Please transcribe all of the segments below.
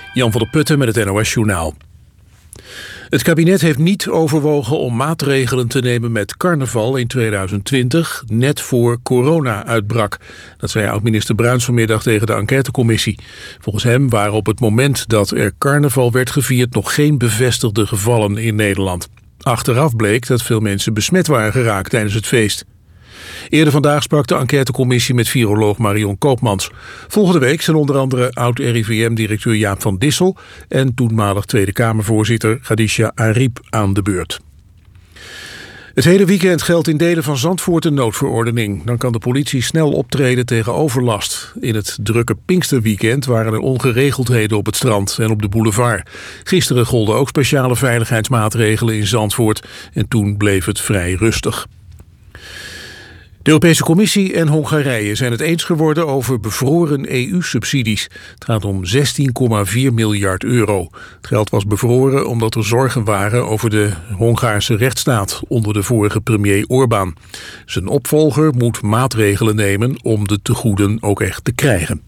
Jan van der Putten met het NOS-journaal. Het kabinet heeft niet overwogen om maatregelen te nemen met carnaval in 2020, net voor corona uitbrak. Dat zei oud-minister Bruins vanmiddag tegen de enquêtecommissie. Volgens hem waren op het moment dat er carnaval werd gevierd nog geen bevestigde gevallen in Nederland. Achteraf bleek dat veel mensen besmet waren geraakt tijdens het feest. Eerder vandaag sprak de enquêtecommissie met viroloog Marion Koopmans. Volgende week zijn onder andere oud-RIVM-directeur Jaap van Dissel en toenmalig Tweede Kamervoorzitter Khadija Ariep aan de beurt. Het hele weekend geldt in delen van Zandvoort een noodverordening. Dan kan de politie snel optreden tegen overlast. In het drukke Pinksterweekend waren er ongeregeldheden op het strand en op de boulevard. Gisteren golden ook speciale veiligheidsmaatregelen in Zandvoort en toen bleef het vrij rustig. De Europese Commissie en Hongarije zijn het eens geworden over bevroren EU-subsidies. Het gaat om 16,4 miljard euro. Het geld was bevroren omdat er zorgen waren over de Hongaarse rechtsstaat onder de vorige premier Orbán. Zijn opvolger moet maatregelen nemen om de tegoeden ook echt te krijgen.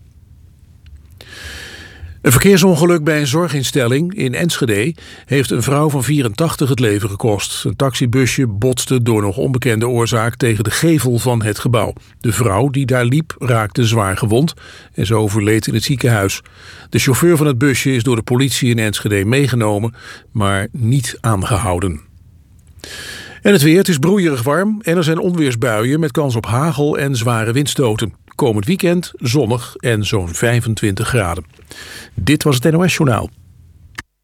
Een verkeersongeluk bij een zorginstelling in Enschede heeft een vrouw van 84 het leven gekost. Een taxibusje botste door nog onbekende oorzaak tegen de gevel van het gebouw. De vrouw die daar liep raakte zwaar gewond en ze overleed in het ziekenhuis. De chauffeur van het busje is door de politie in Enschede meegenomen, maar niet aangehouden. En het weer, het is broeierig warm en er zijn onweersbuien met kans op hagel en zware windstoten. Komend weekend zonnig en zo'n 25 graden. Dit was het NOS Journaal.